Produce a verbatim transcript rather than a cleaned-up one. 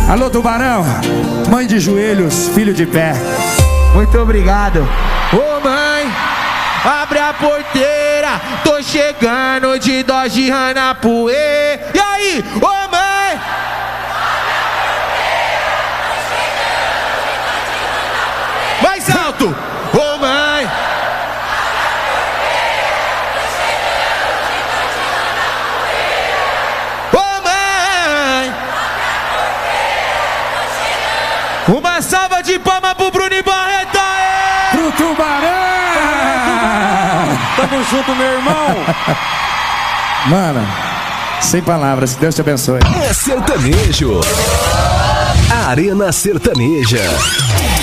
Alô, Tubarão, mãe de joelhos, filho de pé. Muito obrigado. Ô mãe, abre a porteira, tô chegando de Dodge Ranapuê. E aí, ô mãe, abre a porteira, tô chegando de Dodge Ranapuê. Mais alto, ô mãe, abre a porteira, tô chegando de Dodge Ranapuê. Ô mãe, abre a porteira, tô chegando. Uma salva de palmas pro Bruno Barreto. Pro Tubarão! Tamo junto, meu irmão! Mano, sem palavras, Deus te abençoe. É sertanejo. Arena Sertaneja.